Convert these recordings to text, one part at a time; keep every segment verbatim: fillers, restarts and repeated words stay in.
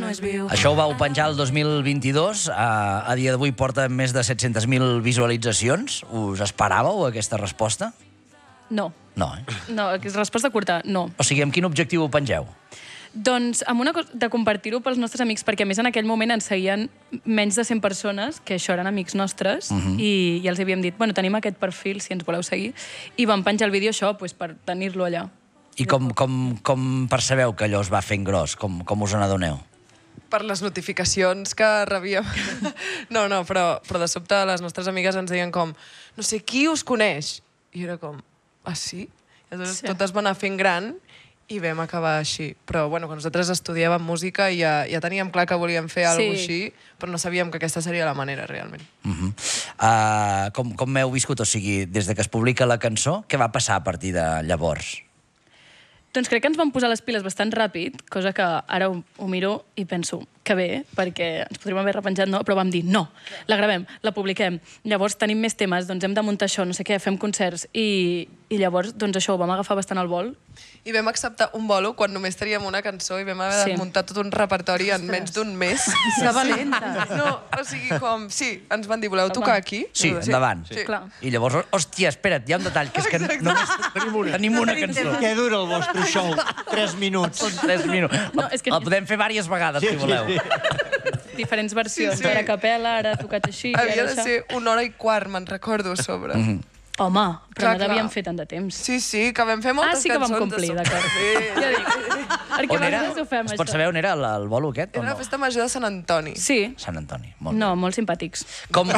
no és viu. Això ho vau penjar el dos mil vint-i-dos. A, a dia d'avui porta més de set-centes mil visualitzacions. Us esperàveu aquesta resposta? No. No, eh? No, resposta curta, no. O sigui, amb quin objectiu ho pengeu? Doncs amb una cosa de compartir-ho pels nostres amics, perquè a més en aquell moment ens seguien menys de cent persones, que això eren amics nostres, uh -huh. i, i els havíem dit, bueno, tenim aquest perfil, si ens voleu seguir, i vam penjar el vídeo això, pues, per tenir-lo allà. I com, com, com percebeu que allò es va fent gros? Com, com us n'adoneu? Per les notificacions que rebíem. No, no, però, però de sobte les nostres amigues ens deien com, no sé, qui us coneix? I era com, ah, sí? I aleshores Sí. tot es va anar fent gran i vam acabar així. Però, bueno, quan nosaltres estudiàvem música ja, ja teníem clar que volíem fer alguna cosa Sí. així, però no sabíem que aquesta seria la manera, realment. Uh -huh. uh, com, com m'heu viscut? O sigui, des de que es publica la cançó, què va passar a partir de llavors? Doncs crec que ens vam posar les piles bastant ràpid, cosa que ara ho, ho miro i penso que bé, perquè ens podríem haver repenjat, no? Però vam dir, no, la gravem, la publiquem. Llavors tenim més temes, doncs hem de muntar això, no sé què, fem concerts. I, i llavors, doncs això, ho vam agafar bastant al vol. I vam acceptar un bolo quan només teníem una cançó i vam haver Sí. de muntar tot un repertori en menys d'un mes. Que valenta. No, o sigui, com, sí, ens van dir, voleu tocar aquí? Sí, endavant. Sí. Clar. I llavors, hòstia, espera't, hi ha un detall, que és que només tenim una, tenim una cançó. Què dura el vostre show? Tres minuts. Són tres minuts. No, és que- El podem fer diverses vegades, si voleu. Diferents versions, Sí, sí. ara a capella, ara tocat així... Havia ara de això. ser una hora i quart, me'n recordo, a sobre. Home, però Clar, no devíem clar. fer tant de temps. Sí, sí, que vam fer moltes Ah, sí que vam cançons. complir, de d'acord. sobte. Ja dic, perquè On era? nosaltres ho fem, Es pot això. saber on era el, el bolo aquest? O Era la no? festa major de Sant Antoni. Sí. Sant Antoni. Molt bé. No, molt simpàtics. Com...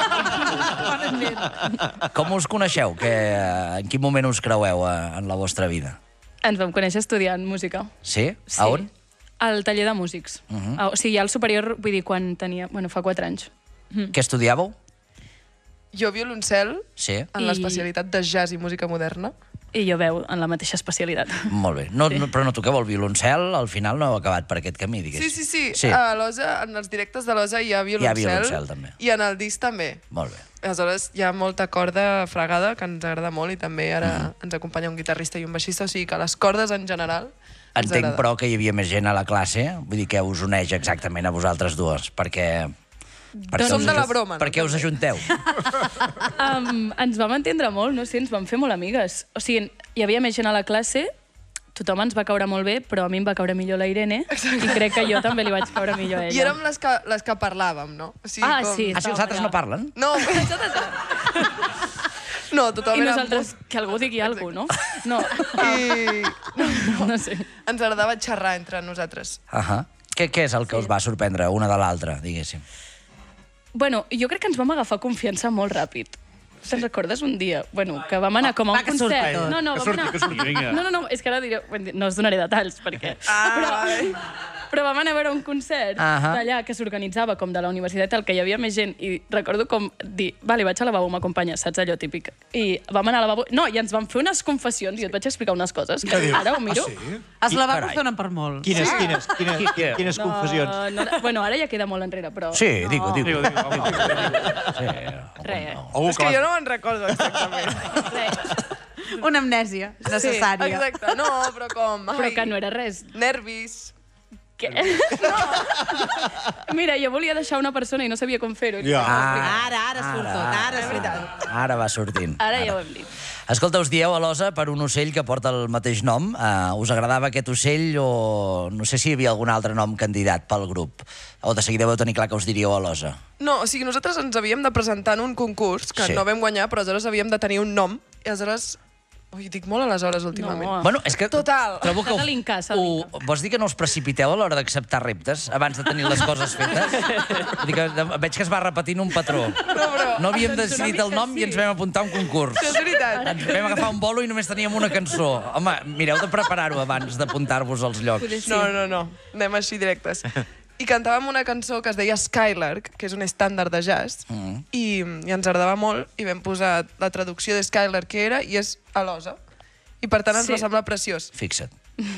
Com us coneixeu? Que, en quin moment us creueu eh, en la vostra vida? Ens vam conèixer estudiant música. Sí? Sí. A on? Al taller de músics. Uh Mhm. -huh. O sigui, al superior, vull dir, quan tenia... Bueno, fa quatre anys. Què estudiàveu? Jo violoncel Sí. en I- l'especialitat de jazz i música moderna. I jo veu en la mateixa especialitat. Molt bé. No, no, però no toqueu el violoncel, al final no heu acabat per aquest camí, diguéssim. Sí, sí, sí. sí. A l'Osa, en els directes de l'Osa hi ha violoncel. violoncel, també. I en el disc també. Molt bé. Aleshores, hi ha molta corda fregada, que ens agrada molt, i també ara Mhm. ens acompanya un guitarrista i un baixista, o sigui que les cordes en general ens Entenc, agrada. però, que hi havia més gent a la classe, vull dir que us uneix exactament a vosaltres dues, perquè... perquè Som us de la aju- broma, no? Per què us ajunteu? Um, ens vam entendre molt, no sé, ens vam fer molt amigues. O sigui, hi havia més gent a la classe, tothom ens va caure molt bé, però a mi em va caure millor la Irene, i crec que jo també li vaig caure millor a ella. I érem les que, les que parlàvem, no? O sigui, Ah, com... sí. Ah, si els altres no parlen? No, no, tothom I era nosaltres, que algú digui alguna cosa, no? No, I no sé. ens agradava xerrar entre nosaltres. Ahà. Què, què és el que us va sorprendre una de l'altra, diguéssim? Bueno, jo crec que ens vam agafar confiança molt ràpid. Te'n recordes un dia? Bueno, que vam anar com a va, un que concert. sorprèn. No, no, Que vam surti, anar... que surti, vinga. No, no, no, és que ara diré... No us donaré detalls, perquè... Ai. Però vam anar a veure un concert Ahà. d'allà que s'organitzava com de la universitat, al que hi havia més gent, i recordo com dir, vale, vaig al lavabo amb companya, saps allò típic? I vam anar al lavabo... No, i ens van fer unes confessions, i et vaig explicar unes coses, que dius? ara ho miro. Ah, sí? Els lavabos carai. donen per molt. Quines, quines, quines, quines, quines No, confessions? no, bueno, ara ja queda molt enrere, però... Sí, digo, digo. Digo, digo, home. Sí. Res, Algú És que jo no me'n recordo exactament. res. Una amnèsia necessària. Exacte, no, però com... Ai, Però que no era res. Nervis. Què? Mira, jo volia deixar una persona i no sabia com fer-ho. Ja. Ah, Ara, ara surt tot, ara surt tot. ara va sortint. Ara ja ho hem dit. Escolta, us dieu a l'Osa per un ocell que porta el mateix nom. Uh, us agradava aquest ocell o no sé si hi havia algun altre nom candidat pel grup? O de seguida vau tenir clar que us diríeu a l'Osa? No, o sigui, nosaltres ens havíem de presentar en un concurs, que Sí. no vam guanyar, però aleshores havíem de tenir un nom, i aleshores... Ui, dic molt aleshores, últimament. No. Bueno, és que Total. trobo que S'ha de linkar, s'ha de ho, linkar. vols dir que no us precipiteu a l'hora d'acceptar reptes abans de tenir les coses fetes? Vull dir que de- veig que es va repetint un patró. No, però... No havíem Doncs una decidit el mica nom i sí. ens vam apuntar a un concurs. És veritat. Ens vam agafar un bolo i només teníem una cançó. Home, mireu de preparar-ho abans d'apuntar-vos als llocs. Poder sí. No, no, no. Anem així directes. I cantàvem una cançó que es deia Skylark, que és un estàndard de jazz, Mm. i, i ens agradava molt, i vam posar la traducció de Skylark que era, i és a l'Osa. I per tant ens Sí. va semblar preciós. Fixa't.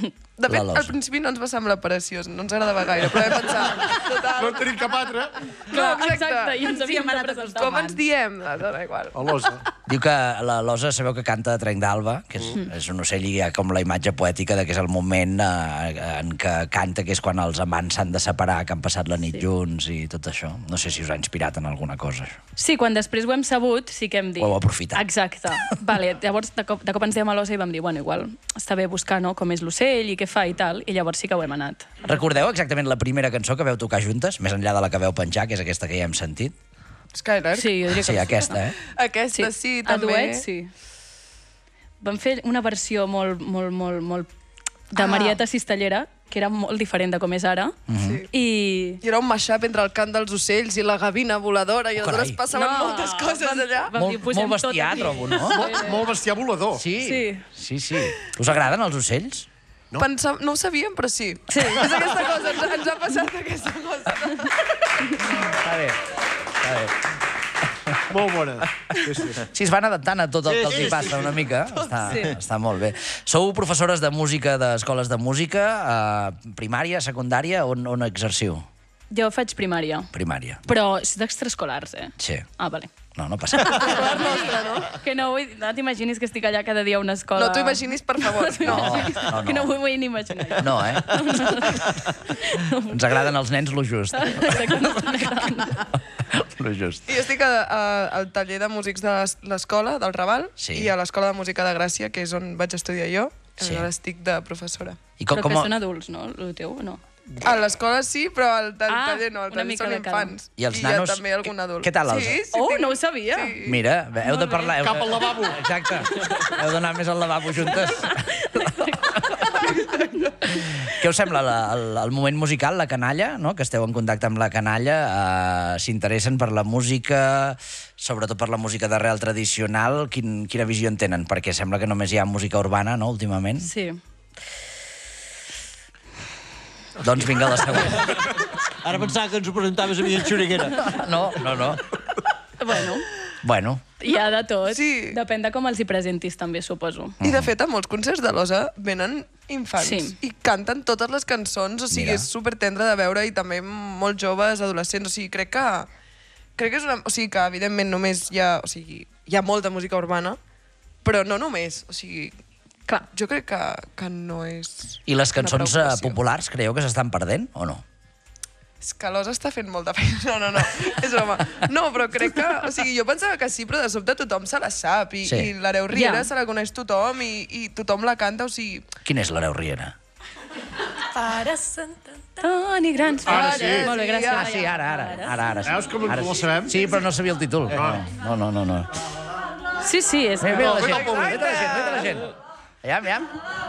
De fet, L'Alosa. al principi no ens va semblar preciós, no ens agradava gaire, però vam pensar... Total, No en tenim cap altre. no, Exacte, i ens havíem havíem de anat presentar. Com ens diem? Ah, dona igual. A l'osa. Diu que la Losa, sabeu que canta a Trenc d'Alba, que és, és un ocell i hi ha com la imatge poètica de que és el moment eh, en què canta, que és quan els amants s'han de separar, que han passat la nit Sí. junts i tot això. No sé si us ha inspirat en alguna cosa, això. Sí, quan després ho hem sabut, sí que hem dit... Ho heu aprofitat. Exacte. Vale, llavors, de cop, de cop ens dèiem a l'Osa i vam dir, bueno, igual està bé buscar, no?, com és l'ocell i què fa i tal, i llavors sí que ho hem anat. Recordeu exactament la primera cançó que veu tocar juntes, més enllà de la que veu penjar, que és aquesta que ja hem sentit? Skylark. Sí, jo diria que Sí, aquesta, eh? Aquesta sí, A també. duet, sí. Vam fer una versió molt, molt, molt, molt de Ah. Marieta Cistellera, que era molt diferent de com és ara, Sí. i... I era un mashup entre el cant dels ocells i la gavina voladora i Oh, aleshores carai. passaven No, moltes coses vam- allà. vam- dir, Molt, posem molt bestiar, tot aquí. trobo, no? Molt, molt bestiar volador. Sí, Sí. sí, sí. Us agraden els ocells? No. Pensam... No ho sabíem, però sí. Sí. És aquesta cosa, ens, ens ha passat aquesta cosa. Està bé, està bé. Molt bona. Sí, sí. Sí, es van adaptant a tot el Sí, que els sí, hi passa una mica. Està, està molt bé. Sou professores de música d'escoles de música, eh, primària, secundària, on, on exerciu? Jo faig primària, Primària. però és d'extraescolars, eh? Sí. Ah, vale. No, no passa res. Escolar nostre, no? Que no, vull, no t'imaginis que estic allà cada dia a una escola... No t'ho imaginis, per favor. No, No. no, Que no no. ho vull ni imaginar. jo. No, eh? Ens agraden els nens lo just. Lo just. I jo estic a, a, al taller de músics de l'es- l'escola, del Raval, Sí. i a l'escola de música de Gràcia, que és on vaig estudiar jo. Sí. Sí. Ara estic de professora. I com, Però com, que són adults, no? El teu, o no? A l'escola sí, però al tal Ah, taller no. Al una taller mica són de cada. infants. I els I nanos, hi ha també algun què- adult. què tal, els- Sí, sí, Oh, tinc- no ho sabia. Sí. Mira, heu de parlar... Heu Cap de... al lavabo. Exacte. Heu d'anar més al lavabo juntes. Què us sembla la, el, el moment musical, la canalla, no? Que esteu en contacte amb la canalla, eh, s'interessen per la música, sobretot per la música d'arrel tradicional, quin, quina visió en tenen? Perquè sembla que només hi ha música urbana, no?, últimament. Sí. Doncs vinga, la següent. Ara pensava que ens ho presentaves a mi en Xuriguera. No, no, no. Bueno, Bueno, hi ha de tot. Sí. Depèn de com els hi presentis, també, suposo. I de fet, a molts concerts de l'Osa venen infants Sí. i canten totes les cançons, o sigui, Mira. és super tendre de veure i també molt joves, adolescents, o sigui, crec que crec que és una... O sigui, que evidentment només hi ha... O sigui, hi ha molta música urbana, però no només, o sigui... Clar. Jo crec que, que no és... i les una cançons eh, preocupació. populars creieu que s'estan perdent o no? És que l'Osa està fent molta feina. No, no, no, és broma. No, però crec que... O sigui, jo pensava que sí, però de sobte tothom se la sap i, Sí. i l'Hereu Riera Ja. se la coneix tothom i, i tothom la canta, o sigui... Quina és l'Hereu Riera? Toni Grans. Ara sí. Molt bé, gràcies. Ah, sí, ara, ara. Ara, ara. Veus com Ara ho sabem? Sí, però no sabia el títol. No, no, no, no. Sí, sí, és... Mira, mira la gent, Exacte. mira la gent, mira la gent. Aviam, aviam.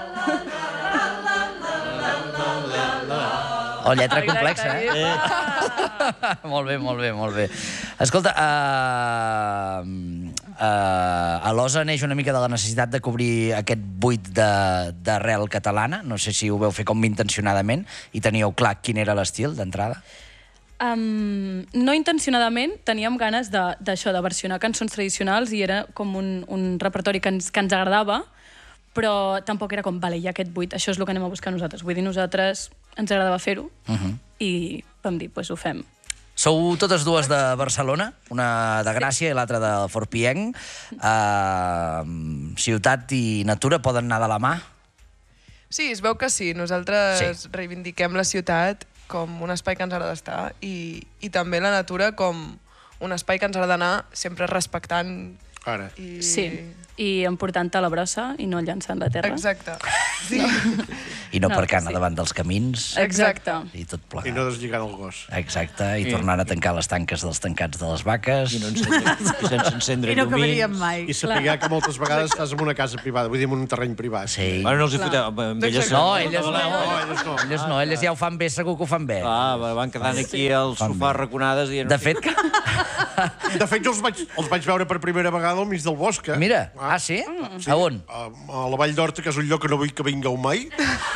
Oh, lletra complexa, eh? molt bé, molt bé, molt bé. Escolta, uh, uh, a l'Osa neix una mica de la necessitat de cobrir aquest buit de- d'arrel catalana. No sé si ho veu fer com intencionadament i teníeu clar quin era l'estil d'entrada. Um, no intencionadament, teníem ganes de- d'això, de, de versionar cançons tradicionals i era com un, un repertori que ens, que ens agradava, però tampoc era com, vale, hi ha aquest buit, això és el que anem a buscar nosaltres. Vull dir, nosaltres ens agradava fer-ho Uh -huh. i vam dir, doncs ho fem. Sou totes dues de Barcelona, una de Gràcia i l'altra de Forpienc. Uh, ciutat i natura poden anar de la mà? Sí, es veu que sí. Nosaltres Sí. sí. reivindiquem la ciutat com un espai que ens agrada estar i, i també la natura com un espai que ens agrada anar sempre respectant Ara. i... Sí, i emportant-te a la brossa i no llançant la terra. Exacte. Sí. I no, No, no aparcant sí. davant dels camins Exacte. i tot I plegat. no deslligant el gos. Exacte, i tornant a tancar les tanques dels tancats de les vaques. I, no encendre, I sense encendre I no llumins. acabaríem mai. I saber que moltes vegades estàs en una casa privada, vull dir, en un terreny privat. Sí. Bueno, no els hi foteu. Amb elles No, elles no. No, elles no. Elles no, elles ja ho fan bé, segur que ho fan bé. Ah, van quedant aquí al sofà raconades i... De fet, De fet, jo els vaig, els vaig veure per primera vegada al mig del bosc, eh? mira, ah, sí? A on? A, a la Vall d'Horta, que és un lloc que no vull que vingueu mai.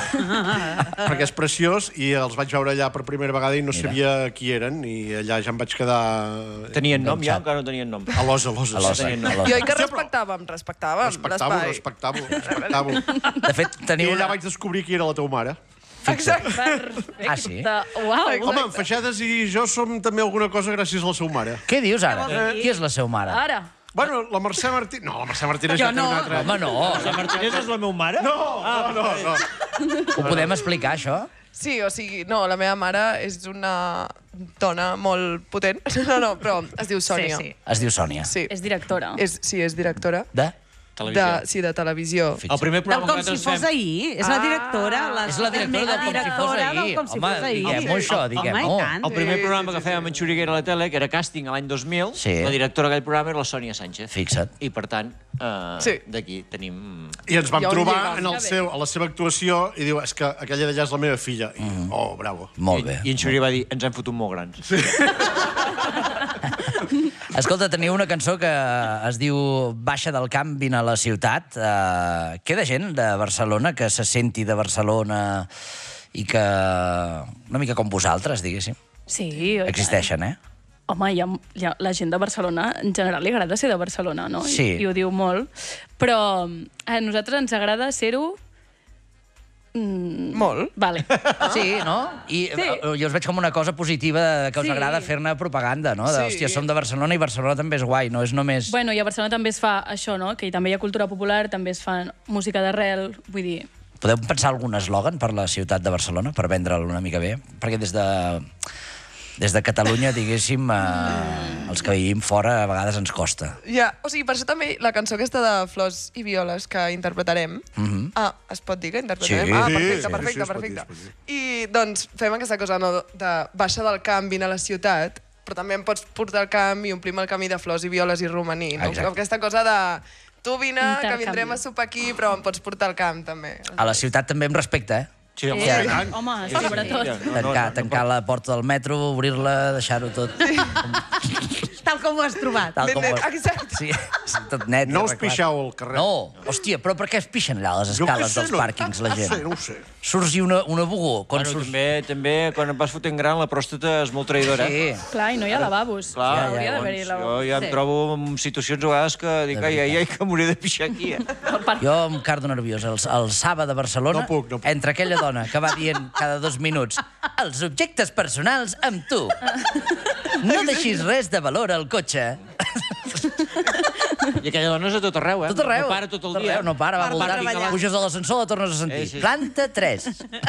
perquè és preciós, i els vaig veure allà per primera vegada i no Mira. sabia qui eren, i allà ja em vaig quedar... Tenien nom ja o encara no tenien nom? A l'Osa, a l'Osa. A l'Osa, sí. a l'Osa. I oi que respectàvem, respectàvem Respectavo, l'espai. respectavo, respectavo. De fet, I teniu allà una... vaig descobrir qui era la teva mare. Exacte. Perfecte. Ah, sí? Uau. Home, en Feixades i jo som també alguna cosa gràcies a la seva mare. Què dius ara? Qui és la seva mare? Ara. Bueno, la Mercè Martí... No, la Mercè Martínez Jo ja té no. una altra... Home, no. La Martínez és la meva mare? No, no, no, no. Ho podem explicar, això? Sí, o sigui, no, la meva mare és una dona molt potent. No, no, però es diu Sònia. Sí, sí. Es diu Sònia. Sí. És directora. És, sí, és directora. De? Televisió. De, sí, de televisió. El primer Tal programa com que si nosaltres fos fem... ahir. És la directora. La És la directora del Com si fos directora ahir. del Com si Home, fos ahir. diguem-ho, això, Home, diguem-ho. i tant. El primer Sí, programa sí, que sí, fèiem en Xuriguera a la tele, que era càsting a l'any dos mil, Sí. la directora d'aquell programa era la Sònia Sánchez. Fixa't. I, per tant, eh, Sí. d'aquí tenim... I ens vam Hi ha un trobar lligam. en el seu, a la seva actuació i diu, és que aquella d'allà és la meva filla. I, oh, bravo. Molt I, bé. I en Xuriguera va dir, ens hem fotut molt grans. Sí. Escolta, teniu una cançó que es diu Baixa del camp, vine a la ciutat. Uh, queda gent de Barcelona que se senti de Barcelona i que... una mica com vosaltres, diguéssim. Sí. oi tant. Existeixen, eh? Home, hi ha, hi ha, la gent de Barcelona, en general, li agrada ser de Barcelona, no? I- Sí. I, ho diu molt. Però a nosaltres ens agrada ser-ho... Mm, Molt. Vale. Sí, no? I Sí. eh, jo us veig com una cosa positiva que us Sí. agrada fer-ne propaganda, no? De, Sí. hòstia, som de Barcelona i Barcelona també és guai, no és només... Bueno, i a Barcelona també es fa això, no? Que també hi ha cultura popular, també es fa música d'arrel, vull dir... Podeu pensar algun eslògan per la ciutat de Barcelona, per vendre'l una mica bé? Perquè des de, des de Catalunya, diguéssim, eh, els que vivim fora a vegades ens costa. Ja, o sigui, per això també la cançó aquesta de Flors i Violes que interpretarem... Mhm. Ah, es pot dir que interpretarem? Sí. Ah, Sí, perfecte, sí, perfecte, sí, es pot dir, perfecte. es pot dir. I, doncs, fem aquesta cosa, no?, de baixar del camp, vine a la ciutat, però també em pots portar al camp i omplim el camí de flors i violes i romaní, no? Exacte. Aquesta cosa de... Tu vine, que Intercanvi. vindrem a sopar aquí, però em pots portar al camp, també. A la ciutat també amb respecte, eh? Sí, home, Eh, sí. home, Sí, sí, sobretot. sí. No, no, Tancar, no, tancar la porta del metro, obrir-la, deixar-ho tot... Tal com ho has trobat. Tal Ben com net, ho- exacte. Sí, sí, tot net. i No us arreglat. pixeu al carrer. No, hòstia, però per què es pixen allà a les Jo què escales sé, dels no- pàrquings, la No sé, gent? no ho sé. Surts i una, una bugó. Quan Bueno, surts... també, també, quan et vas fotent gran, la pròstata és molt traïdora. Sí. Clar, i no hi ha lavabos. Clar, Ja, ja, hauria d'haver-hi llavors, lavabos. jo ja em Sí. trobo en situacions a vegades que dic, ai, ai, ai, que m'hauré de pixar aquí. Eh? Jo em cardo nerviós. El, el Saba de Barcelona, No puc, no puc. entre aquella dona que va dient cada dos minuts els objectes personals amb tu. No deixis res de valor al cotxe. I aquella dona és a tot arreu, eh? Tot arreu. No para tot el Tot dia. arreu, no para, va Para voltant. treballar. Puges a l'ascensor, la tornes a sentir. Eh, sí. Planta tres.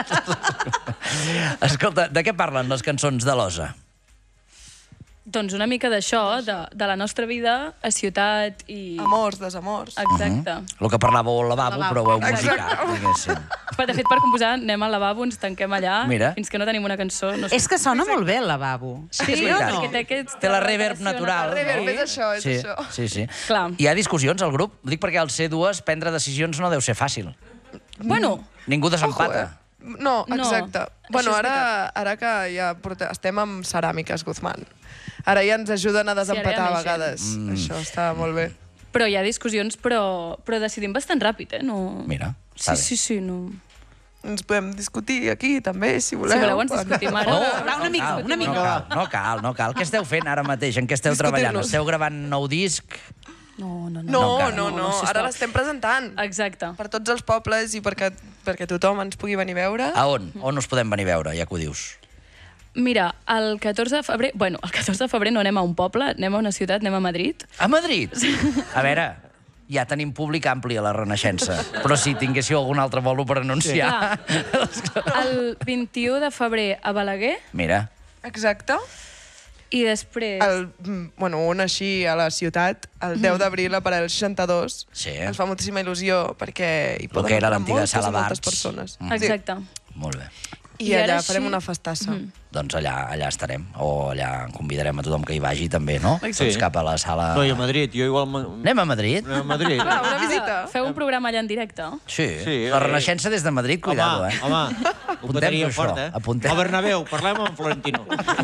Escolta, de què parlen les cançons de l'Osa? Doncs una mica d'això, de, de la nostra vida a ciutat i... Amors, desamors. Exacte. El que parlàveu al lavabo, Lavabo. però ho heu musicat, diguéssim. Però, de fet, per composar, anem al lavabo, ens tanquem allà, Mira. fins que no tenim una cançó. No sé. És que sona molt bé el lavabo. Sí, és veritat. Perquè té, aquest... Té la reverb natural. La reverb no? és això, és sí, això. Sí, sí. Clar. Hi ha discussions al grup? Ho dic perquè al ser dues, prendre decisions no deu ser fàcil. Bueno, Ningú Ojo, desempata. eh? No, No, exacte. això Bueno, és ara, ara que ja porta, estem amb ceràmiques Guzmán. Ara ja ens ajuden a desempatar Sí, ara ja a no hi vegades. Mm. Això està molt bé. però hi ha discussions, però, però decidim bastant ràpid, eh? No... Mira, Sí, està bé. sí, sí, no... Ens podem discutir aquí, també, si voleu. Si voleu, ens discutim ara. No, Haurà una mica, cal, una mica. No cal, no cal, no cal. Què esteu fent ara mateix? En què esteu Discutir-nos. treballant? Esteu gravant nou disc? No, no, no. No, no, encara. no, No, no, no, sisplau. ara l'estem presentant. Exacte. Per tots els pobles i perquè, perquè tothom ens pugui venir a veure. A on? On us podem venir a veure, ja que ho dius? Mira, el catorze de febrer... Bueno, el catorze de febrer no anem a un poble, anem a una ciutat, anem a Madrid. A Madrid? A veure, ja tenim públic ampli a la Renaixença, però si tinguéssiu algun altre bolo per anunciar... El vint-i-u de febrer a Balaguer Mira, Exacte. i després... El, mm, bueno, un així a la ciutat, el deu d'abril a Parell seixanta-dos. Sí. Ens fa moltíssima il·lusió perquè hi Lo poden que era entrar l'antiga moltes, sala moltes d'arts. persones. Mm. Exacte. molt bé. I, I ara allà farem sí- una festassa. Doncs allà, allà estarem, o allà convidarem a tothom que hi vagi també, no? Exacte. Tots cap a la sala... No, i a Madrid, jo igual... ma- Anem a Madrid? Anem a Madrid. Va, una visita. Feu un programa allà en directe? Sí. Sí, La eh. Renaixença des de Madrid, cuidado, home, eh? home, ho Apuntem-nos petaria això, fort, eh? apuntem. Al Bernabéu, parlem amb Florentino.